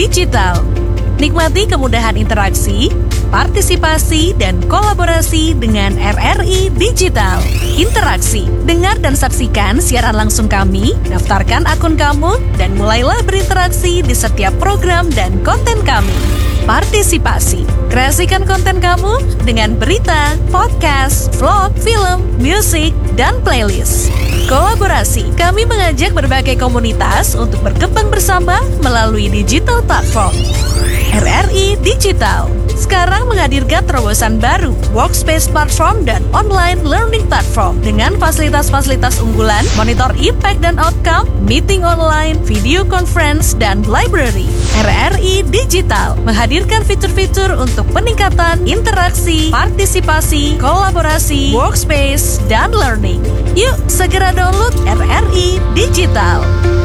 Digital. Nikmati kemudahan interaksi, partisipasi, dan kolaborasi dengan RRI Digital. Interaksi, dengar dan saksikan siaran langsung kami, daftarkan akun kamu, dan mulailah berinteraksi di setiap program dan konten kami. Partisipasi, kreasikan konten kamu dengan berita, podcast, vlog, film, musik, dan playlist. Kolaborasi, kami mengajak berbagai komunitas untuk berkembang bersama melalui digital platform. RRI Digital sekarang menghadirkan terobosan baru, workspace platform dan online learning platform dengan fasilitas-fasilitas unggulan, monitor impact dan outcome, meeting online, video conference, dan library. RRI Digital menghadirkan fitur-fitur untuk peningkatan interaksi, partisipasi, kolaborasi, workspace, dan learning. Yuk, segera download RRI Digital.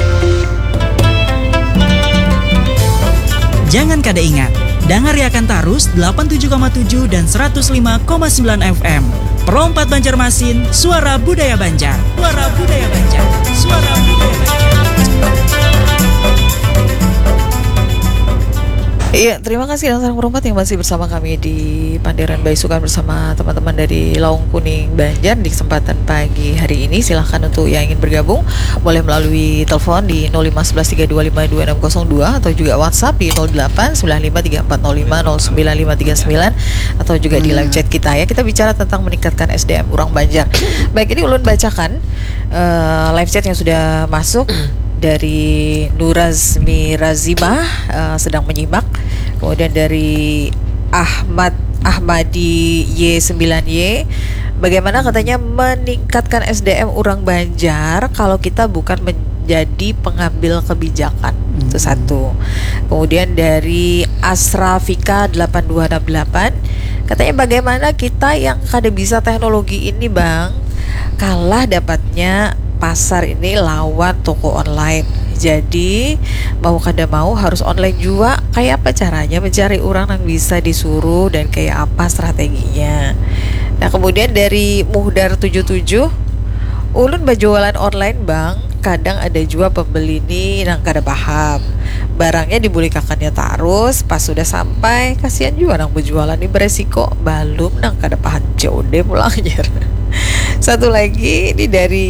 Jangan kada ingat, dengar Yakan Tarus 87,7 dan 105,9 FM. Pro 4 Banjarmasin, suara budaya Banjar. Suara budaya Banjar. Suara budaya Banjar. Iya, terima kasih Sang Perempat yang masih bersama kami di Panderan Baisukan bersama teman-teman dari Laung Kuning Banjar di kesempatan pagi hari ini. Silahkan untuk yang ingin bergabung boleh melalui telepon di 051132522602 atau juga WhatsApp di 089534050959 atau juga di live chat kita ya. Kita bicara tentang meningkatkan SDM orang Banjar. Baik, ini ulun bacakan live chat yang sudah masuk dari Nurazmi Razimah sedang menyimak. Kemudian dari Ahmadi Y9Y, bagaimana katanya meningkatkan SDM orang Banjar kalau kita bukan menjadi pengambil kebijakan. Itu satu. Kemudian dari Asrafika 8268, katanya bagaimana kita yang kada bisa teknologi ini bang, kalah dapatnya pasar ini lawan toko online. Jadi mau kada mau harus online juga. Kayak apa caranya mencari orang yang bisa disuruh dan kayak apa strateginya. Nah kemudian dari Muhdar 77, ulun berjualan online bang, kadang ada juga pembeli ini yang kada paham. Barangnya dibulikakannya terus, pas sudah sampai kasihan juga nang berjualan ini beresiko balum nang kada paham COD pulangnya. Satu lagi ini dari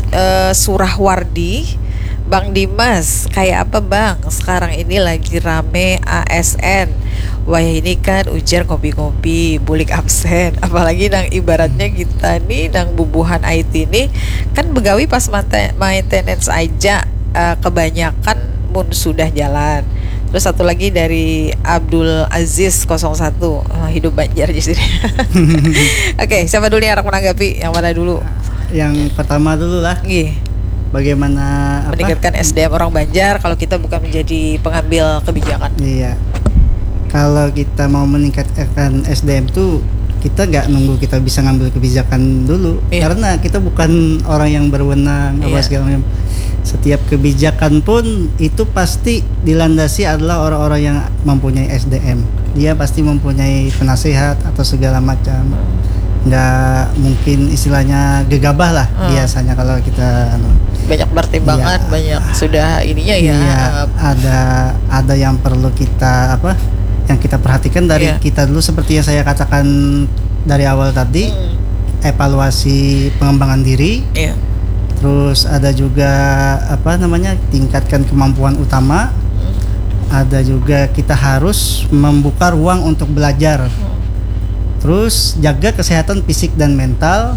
Surahwardi, Bang Dimas, kayak apa bang? Sekarang ini lagi rame ASN. Wah ini kan ujar kopi-kopi, bulik absen. Apalagi nang ibaratnya kita nih nang bubuhan IT ini kan begawi pas maintenance aja, kebanyakan mun sudah jalan. Terus satu lagi dari Abdul Aziz 01, hidup Banjar di sini. Oke, siapa dulu yang akan menanggapi? Yang mana dulu? Yang pertama dulu lah. Bagaimana meningkatkan SDM orang Banjar kalau kita bukan menjadi pengambil kebijakan. Iya. Kalau kita mau meningkatkan SDM tuh kita nggak nunggu kita bisa ngambil kebijakan dulu, karena kita bukan orang yang berwenang apa segala macam. Setiap kebijakan pun itu pasti dilandasi adalah orang-orang yang mempunyai SDM. Dia pasti mempunyai penasehat atau segala macam. Nggak mungkin istilahnya gegabah lah biasanya kalau kita banyak pertimbangan, banyak sudah ininya ya. Iya, ada yang perlu kita yang kita perhatikan dari kita dulu, seperti yang saya katakan dari awal tadi, evaluasi pengembangan diri. Terus ada juga tingkatkan kemampuan utama. Ada juga kita harus membuka ruang untuk belajar. Terus jaga kesehatan fisik dan mental,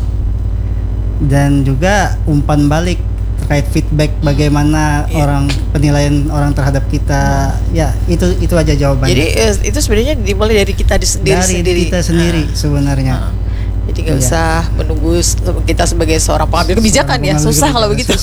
dan juga umpan balik terkait feedback bagaimana penilaian orang terhadap kita. Ya, itu aja jawabannya. Jadi itu sebenarnya dimulai dari kita sendiri. Dari kita sendiri sebenarnya. Jadi nggak usah menunggu kita sebagai seorang pengambil kebijakan ya, susah kalau begitu.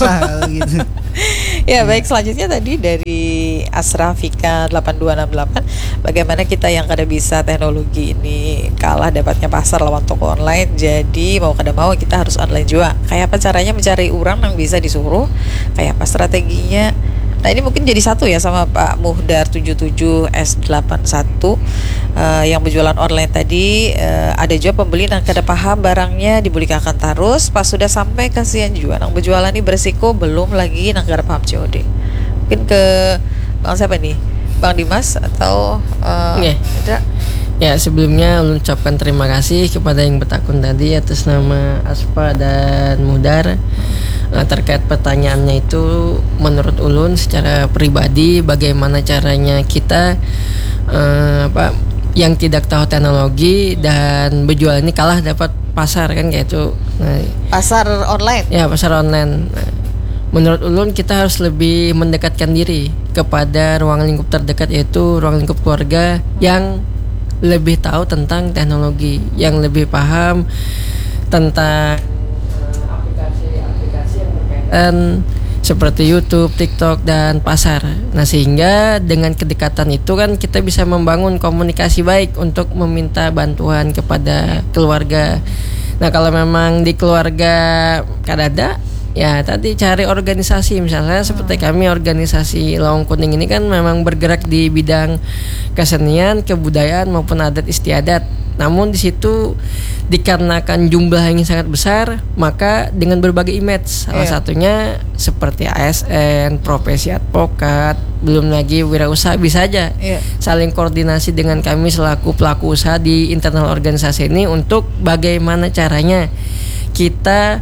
Ya baik, selanjutnya tadi dari Asrafika 8268, bagaimana kita yang kada bisa teknologi ini kalah dapatnya pasar lawan toko online. Jadi mau kada mau kita harus online juga. Kayak apa caranya mencari orang yang bisa disuruh, kayak apa strateginya. Nah ini mungkin jadi satu ya sama Pak Muhdar 77S81 yang berjualan online tadi. Ada juga pembeli yang kada paham barangnya dibulikakan terus, pas sudah sampai kasihan juga nang berjualan ini beresiko, belum lagi nang kada paham COD. Mungkin ke Bang siapa nih? Bang Dimas atau ada? Ya, sebelumnya ulun ucapkan terima kasih kepada yang bertakun tadi atas nama Aspa dan Muhdar. Terkait pertanyaannya itu, menurut ulun secara pribadi bagaimana caranya kita yang tidak tahu teknologi dan berjual ini kalah dapat pasar kan kayak itu. Nah, pasar online. Ya, pasar online. Nah, menurut ulun kita harus lebih mendekatkan diri kepada ruang lingkup terdekat, yaitu ruang lingkup keluarga yang lebih tahu tentang teknologi, yang lebih paham tentang aplikasi-aplikasi yang berkaitan seperti YouTube, TikTok, dan pasar. Nah, sehingga dengan kedekatan itu kan kita bisa membangun komunikasi baik untuk meminta bantuan kepada keluarga. Nah, kalau memang di keluarga kadada, ya tadi cari organisasi, misalnya seperti kami organisasi Lawang Kuning ini kan memang bergerak di bidang kesenian, kebudayaan maupun adat istiadat. Namun di situ dikarenakan jumlah yang sangat besar, maka dengan berbagai image, salah satunya seperti ASN, profesi advokat, belum lagi wirausaha, bisa aja saling koordinasi dengan kami selaku pelaku usaha di internal organisasi ini untuk bagaimana caranya kita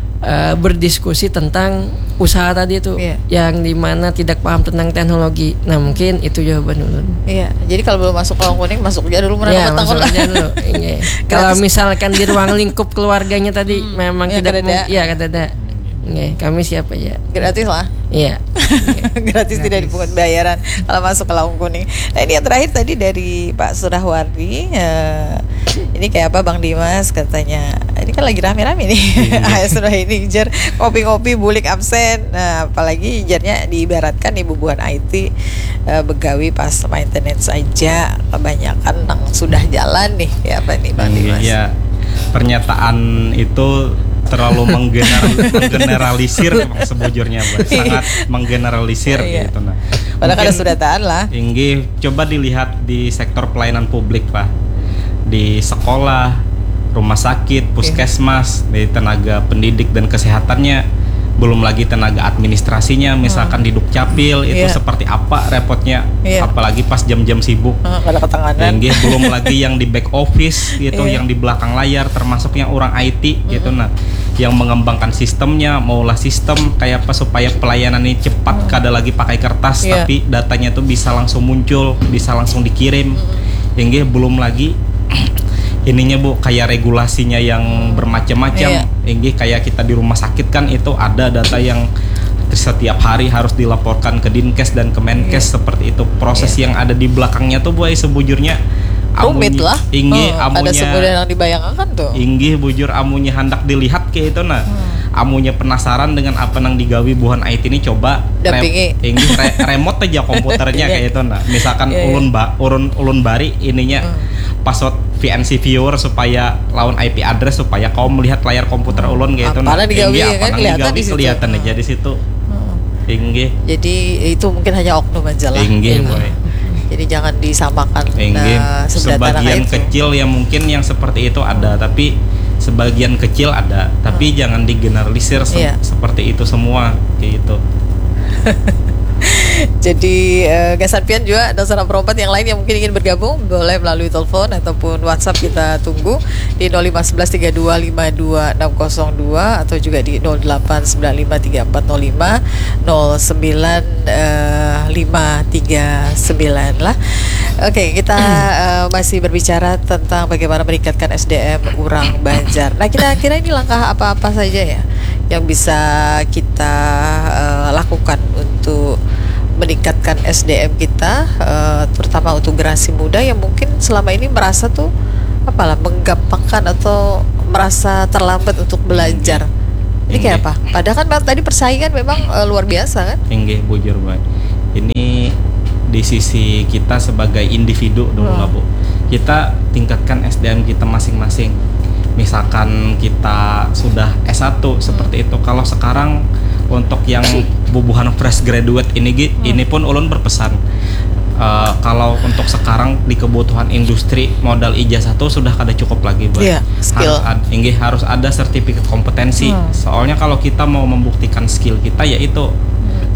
berdiskusi tentang usaha tadi itu yang dimana tidak paham tentang teknologi. Nah, mungkin itu jawaban ulun. Iya, jadi kalau belum masuk Lawang Kuning, masuk aja dulu masuk aja dulu. Kalau misalkan di ruang lingkup keluarganya tadi memang tidak kadada. Kami siap aja. Gratis lah. Iya. Gratis, tidak dipungut bayaran kalau masuk ke Lawang Kuning. Nah, ini yang terakhir tadi dari Pak Surahwardi. Ini kayak apa Bang Dimas katanya? Ini kan lagi rame-rame nih. Sudah ini jar kopi-kopi bulik absen. Nah, apalagi jarnya diibaratkan ibu buan IT begawi pas maintenance aja, kebanyakan sudah jalan nih. Ya apa nih Bang Dimas? Iya. Pernyataan itu terlalu menggeneralisir sebujurnya, sangat menggeneralisir gitu. Nah, padahal ada sudataan lah. Inggih, coba dilihat di sektor pelayanan publik, Pak, di sekolah, rumah sakit, puskesmas, di tenaga pendidik dan kesehatannya, belum lagi tenaga administrasinya, misalkan di Dukcapil itu seperti apa repotnya, apalagi pas jam-jam sibuk. Ada ketenganan. Belum lagi yang di back office gitu, yang di belakang layar, termasuk yang orang IT gitu. Nah, yang mengembangkan sistemnya, maulah sistem kayak apa supaya pelayanan ini cepat, kada lagi pakai kertas, tapi datanya tuh bisa langsung muncul, bisa langsung dikirim. Belum lagi ininya Bu, kayak regulasinya yang bermacam-macam. Kayak kita di rumah sakit kan itu ada data yang setiap hari harus dilaporkan ke Dinkes dan ke Menkes, seperti itu. Proses yang ada di belakangnya tuh Bu, sebujurnya rumit lah. Amunya ada semudah yang dibayangkan tuh. Bujur amunya hendak dilihat kayak itu. Nah, amunya penasaran dengan apa nang digawi buhan IT ini, coba remote aja komputernya kayak itu. Nah, misalkan ulun bari ininya password VNC viewer supaya lawan IP address supaya kau melihat layar komputer ulun gitu. Nah, kelihatan aja di situ. Jadi itu mungkin hanya oknum aja lah. Jadi jangan disamakan. Sebagian kecil yang mungkin yang seperti itu ada, tapi sebagian kecil ada, tapi jangan digeneralisir seperti itu semua kayak gitu. Jadi Gasan Pian juga dan saudara perempat yang lain yang mungkin ingin bergabung boleh melalui telepon ataupun WhatsApp, kita tunggu di 0511325262 atau juga di 0895380959 lah. Oke, kita masih berbicara tentang bagaimana meningkatkan SDM Urang Banjar. Nah, kira-kira ini langkah apa-apa saja ya yang bisa kita lakukan untuk meningkatkan SDM kita, terutama untuk generasi muda yang mungkin selama ini merasa tuh menggampangkan atau merasa terlambat untuk belajar. Ini kayak apa? Padahal kan tadi persaingan memang luar biasa kan? Bujur baik. Ini di sisi kita sebagai individu dulu lah Bu. Kita tingkatkan SDM kita masing-masing. Misalkan kita sudah S1 seperti itu. Kalau sekarang untuk yang bubuhan fresh graduate ini pun ulun berpesan, kalau untuk sekarang di kebutuhan industri modal ijazah tuh sudah kada cukup lagi buat skill. Harus ada sertifikat kompetensi. Soalnya kalau kita mau membuktikan skill kita, yaitu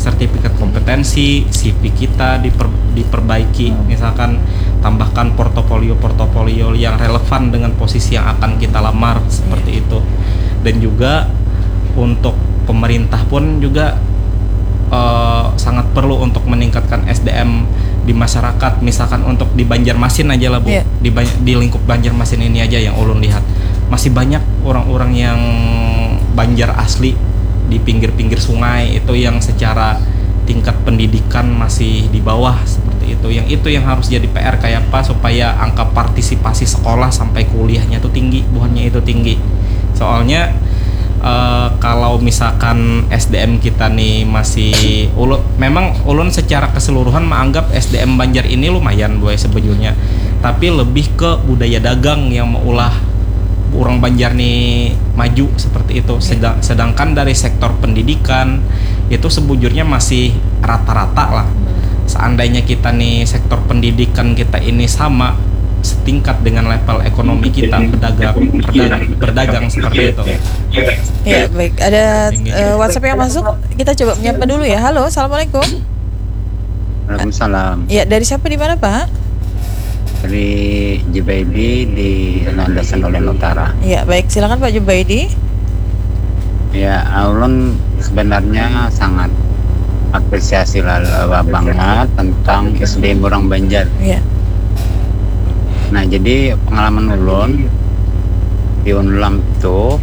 sertifikat kompetensi, CV kita diperbaiki, misalkan tambahkan portofolio yang relevan dengan posisi yang akan kita lamar seperti itu. Dan juga untuk pemerintah pun juga sangat perlu untuk meningkatkan SDM di masyarakat. Misalkan untuk di Banjarmasin aja lah Bu, di lingkup Banjarmasin ini aja yang ulun lihat masih banyak orang-orang yang Banjar asli di pinggir-pinggir sungai itu yang secara tingkat pendidikan masih di bawah seperti itu. Yang itu yang harus jadi PR kayak apa supaya angka partisipasi sekolah sampai kuliahnya itu tinggi, bukannya itu tinggi. Soalnya kalau misalkan SDM kita nih masih memang ulun secara keseluruhan menganggap SDM Banjar ini lumayan boy sebetulnya, tapi lebih ke budaya dagang yang maulah orang Banjar nih maju seperti itu. Sedangkan dari sektor pendidikan itu sebujurnya masih rata-rata lah. Seandainya kita nih sektor pendidikan kita ini sama setingkat dengan level ekonomi kita berdagang seperti itu. Ya baik, ada WhatsApp yang masuk, kita coba menyapa dulu ya. Halo, assalamualaikum. Waalaikumsalam. Ya, dari siapa di mana Pak? Dari Jubaidi di Landasan Ulin Utara. Ya baik, silakan Pak Jubaidi. Ya, ulun sebenarnya sangat apresiasi banget tentang SDM orang Banjar. Ya. Nah, jadi pengalaman ulun di Unlam itu,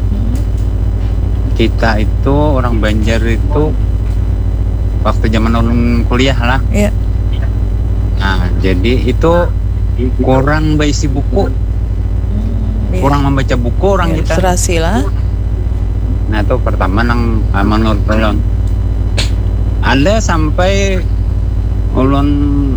kita itu orang Banjar itu waktu zaman ulun kuliah lah. Iya. Nah, jadi itu kurang berisi buku, kurang membaca buku orang kita. Serasi lah. Nah, itu pertama yang menurut ulun. Ada sampai ulun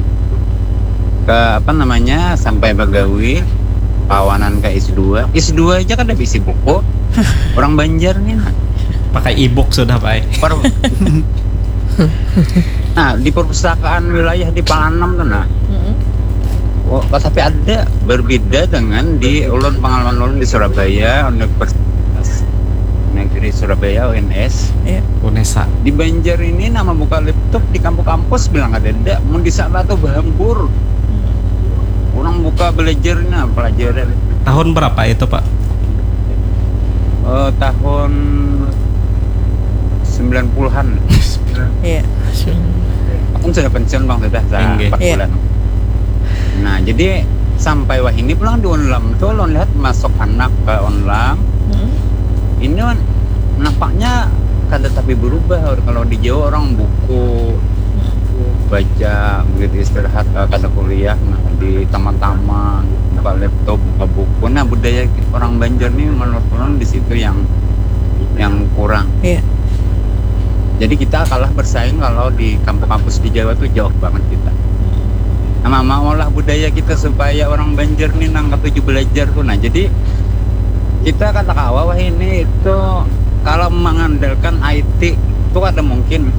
ke sampai Bagawi pawanan ke IS2 aja kan ada isi buku. Orang Banjar nih pakai e-book sudah Pak. Nah, di perpustakaan wilayah di Palanam tuh tapi ada berbeda dengan di ulun, pengalaman ulun di Surabaya, Universitas Negeri Surabaya UNS. UNESA. Di Banjar ini nama buka laptop di kampus bilang ada, mau di sana tuh bahambur. Orang buka belajarnya pelajaran. Tahun berapa itu Pak? Tahun 90-an. Iya. Aku sudah pensiun Bang, sudah 4 bulan. Nah, jadi sampai wah ini pulang di Unlam tuh lo lihat masuk anak ke Unlam. Ini nampaknya kada tapi berubah. Kalau di Jawa orang buku baca, begitu istirahat kada kuliah, di taman-taman buka laptop, buka buku. Nah, budaya orang Banjar nih menurut orang di situ yang kurang. Iya. Jadi kita kalah bersaing kalau di kampus-kampus di Jawa tuh jauh banget kita. Nah, maulah budaya kita supaya orang Banjar nih nang ketujuh belajar tuh. Nah, jadi kita kata wah ini itu kalau mengandalkan IT itu ada mungkin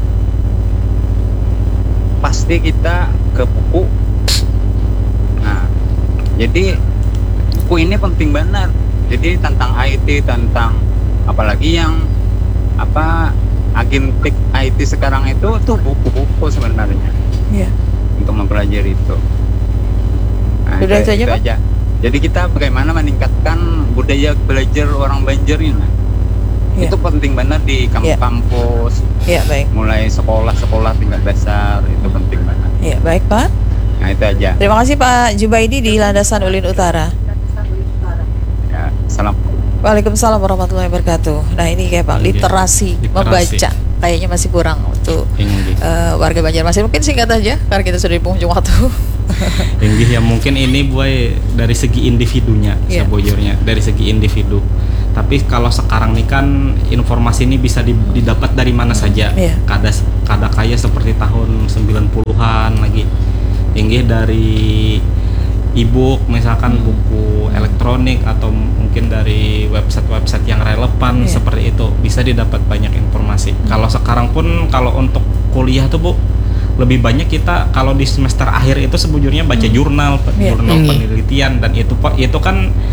pasti kita ke buku. Nah, jadi buku ini penting banget. Jadi tentang IT, tentang apalagi yang agentik IT sekarang itu tuh buku-buku sebenarnya. Iya. Untuk mempelajari itu. Nah, Sudah itu aja. Jadi kita bagaimana meningkatkan budaya belajar orang Banjar ini. Itu penting banget di kampus-kampus. Iya, baik. Mulai sekolah-sekolah tingkat dasar itu penting banget. Iya, baik Pak. Nah, itu aja. Terima kasih Pak Jubaidi di Landasan Ulin Utara. Ya, salam. Waalaikumsalam warahmatullahi wabarakatuh. Nah, ini kayak Pak literasi membaca kayaknya masih kurang untuk warga Banjarmasin. Mungkin singkat aja karena kita sudah di penghujung waktu. Ya mungkin ini boy dari segi individunya sebujurnya, dari segi individu. Tapi kalau sekarang nih kan informasi ini bisa didapat dari mana saja. Kada kaya seperti tahun 90-an lagi. Tinggi dari e-book misalkan buku elektronik atau mungkin dari website-website yang relevan seperti itu bisa didapat banyak informasi. Kalau sekarang pun kalau untuk kuliah tuh Bu lebih banyak kita kalau di semester akhir itu sebujurnya baca jurnal penelitian dan itu kan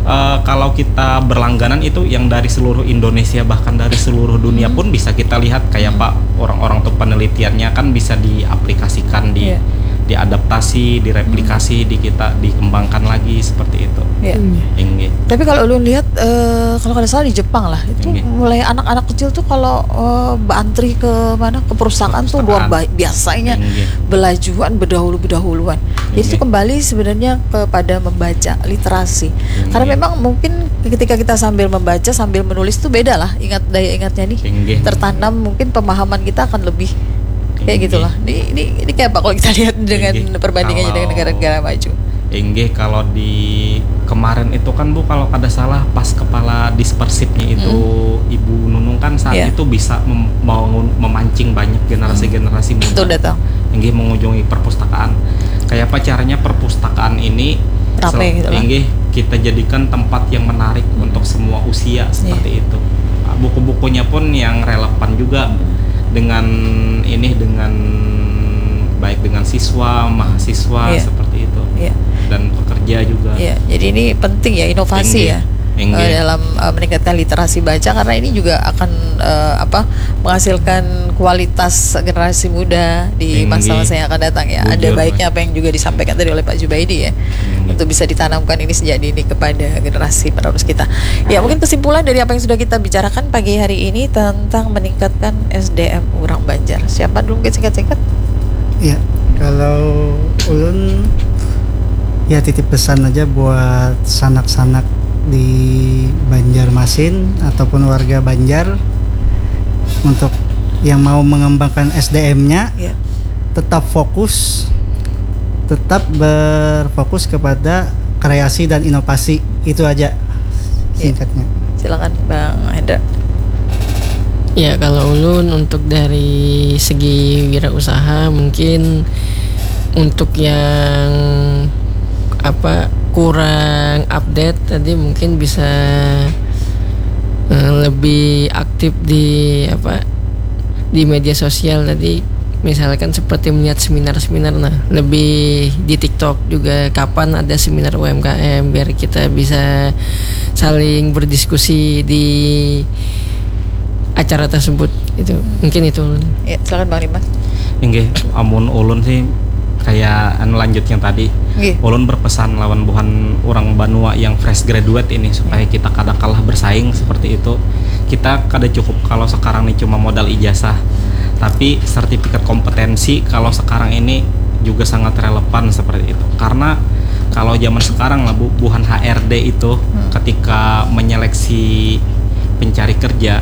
kalau kita berlangganan itu yang dari seluruh Indonesia bahkan dari seluruh dunia pun bisa kita lihat kayak Pak orang-orang tuh penelitiannya kan bisa diaplikasikan diadaptasi, direplikasi di kita, dikembangkan lagi seperti itu. Tapi kalau lu lihat kalau kada salah di Jepang lah itu mulai anak-anak kecil tuh kalau antri ke mana ke perpustakaan tuh luar biasanya belajuan berdahuluan. Jadi itu kembali sebenarnya kepada membaca literasi. Karena memang mungkin ketika kita sambil membaca sambil menulis tuh beda lah daya ingatnya nih. Tertanam mungkin pemahaman kita akan lebih kayak gitulah. Ini kayak apa kalau kita lihat dengan perbandingannya dengan negara-negara maju? Kalau di kemarin itu kan Bu kalau kada salah pas kepala dispersifnya itu Ibu Nunung kan saat itu bisa memancing banyak generasi-generasi muda. Itu datang. Mengunjungi perpustakaan. Kayak apa caranya perpustakaan ini kita jadikan tempat yang menarik untuk semua usia seperti itu. Buku-bukunya pun yang relevan juga dengan baik dengan siswa, mahasiswa seperti itu dan pekerja juga. Jadi ini penting ya inovasi dalam meningkatkan literasi baca karena ini juga akan menghasilkan kualitas generasi muda di masa-masa yang akan datang ya. Ada baiknya apa yang juga disampaikan tadi oleh Pak Jubaidi ya. Untuk bisa ditanamkan ini sejak dini kepada generasi penerus kita. Ya mungkin kesimpulan dari apa yang sudah kita bicarakan pagi hari ini tentang meningkatkan SDM orang Banjar. Siapa dulu mungkin singkat-singkat? Ya, kalau ulun ya titip pesan aja buat sanak-sanak di Banjarmasin ataupun warga Banjar untuk yang mau mengembangkan SDM-nya tetap berfokus kepada kreasi dan inovasi. Itu aja singkatnya. Silakan Bang Hendra. Ya kalau ulun untuk dari segi wirausaha mungkin untuk yang kurang update tadi mungkin bisa lebih aktif di media sosial tadi misalkan seperti melihat seminar-seminar lebih di TikTok juga kapan ada seminar UMKM biar kita bisa saling berdiskusi di acara tersebut itu mungkin itu. Ya, silakan Bang Liman. Amun ulun sih kayak lanjut yang tadi. Ulun berpesan lawan buhan orang Banua yang fresh graduate ini supaya kita kada kalah bersaing seperti itu. Kita kada cukup kalau sekarang nih cuma modal ijazah, tapi sertifikat kompetensi kalau sekarang ini juga sangat relevan seperti itu. Karena kalau zaman sekarang lah buhan HRD itu ketika menyeleksi pencari kerja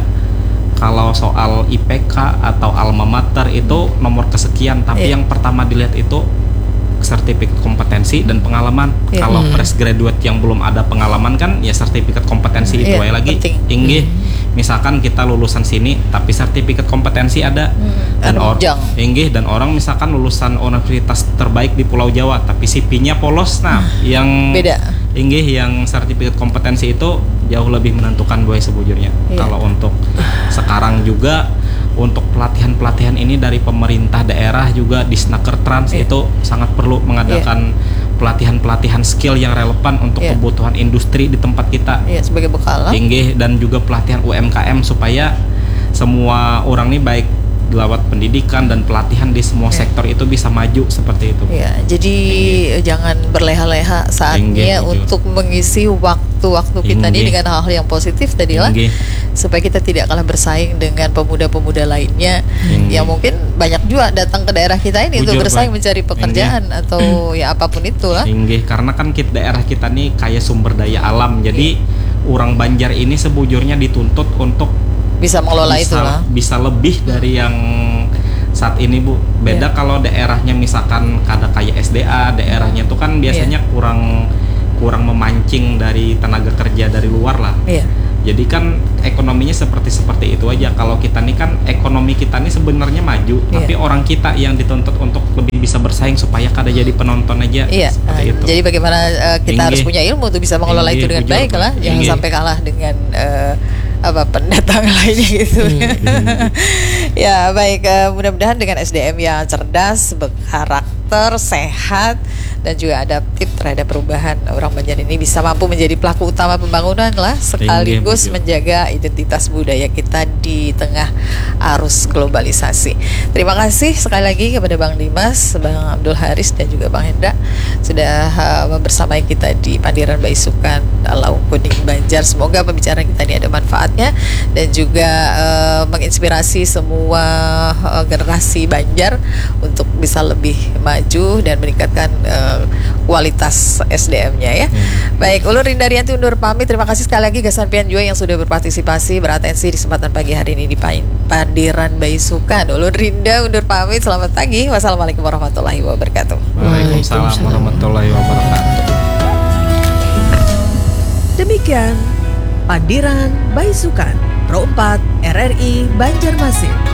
kalau soal IPK atau alma mater itu nomor kesekian, tapi yang pertama dilihat itu sertifikat kompetensi dan pengalaman. Kalau fresh graduate yang belum ada pengalaman kan ya sertifikat kompetensi itu aja lagi. Misalkan kita lulusan sini tapi sertifikat kompetensi ada dan orang misalkan lulusan universitas terbaik di Pulau Jawa tapi CV-nya polos. Yang beda. Yang sertifikat kompetensi itu jauh lebih menentukan boy sebujurnya. Kalau untuk sekarang juga untuk pelatihan-pelatihan ini dari pemerintah daerah juga di Snaker Trans itu sangat perlu mengadakan pelatihan-pelatihan skill yang relevan untuk kebutuhan industri di tempat kita. Sebagai bekal. Dan juga pelatihan UMKM supaya semua orang ini baik lewat pendidikan dan pelatihan di semua sektor itu bisa maju seperti itu. Jadi jangan berleha-leha saatnya untuk mengisi waktu-waktu kita ini dengan hal-hal yang positif tadilah supaya kita tidak kalah bersaing dengan pemuda-pemuda lainnya yang mungkin banyak juga datang ke daerah kita ini untuk bersaing mencari pekerjaan atau ya apapun itulah. Karena kan daerah kita nih kaya sumber daya alam. Jadi orang Banjar ini sebujurnya dituntut untuk bisa mengelola itulah. Bisa lebih dari yang saat ini Bu. Beda kalau daerahnya misalkan kada kayak SDA, daerahnya tuh kan biasanya kurang memancing dari tenaga kerja dari luar lah. Jadi kan ekonominya seperti itu aja. Kalau kita nih kan ekonomi kita nih sebenarnya maju, tapi orang kita yang dituntut untuk lebih bisa bersaing supaya kada jadi penonton aja. Seperti itu. Jadi bagaimana kita harus punya ilmu untuk bisa mengelola itu dengan baik lah, jangan sampai kalah dengan pendatang lainnya gitu. Ya baik, mudah-mudahan dengan SDM yang cerdas, berkarakter, sehat, dan juga adaptif terhadap perubahan. Orang Banjar ini bisa mampu menjadi pelaku utama pembangunan lah, sekaligus menjaga identitas budaya kita di tengah arus globalisasi. Terima kasih sekali lagi kepada Bang Dimas, Bang Abdul Haris dan juga Bang Hendra sudah membersamai kita di Pandiran Baisukan Laung Kuning Banjar. Semoga pembicaraan kita ini ada manfaatnya dan juga menginspirasi semua generasi Banjar untuk bisa lebih maju dan meningkatkan kualitas SDM-nya ya. Baik, Ulun Rinda Rianti undur pamit. Terima kasih sekali lagi Gasan Pian Jua yang sudah berpartisipasi beratensi di kesempatan pagi hari ini di Pandiran Baisukan. Ulun Rinda undur pamit. Selamat pagi. Wassalamualaikum warahmatullahi wabarakatuh. Waalaikumsalam warahmatullahi wabarakatuh. Demikian Pandiran Baisukan Pro 4 RRI Banjarmasin.